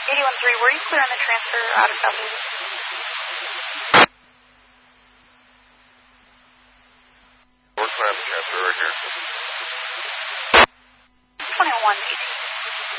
81-3, were you clear on the transfer out of South Louis? We're clear on the transfer right here. 21-18.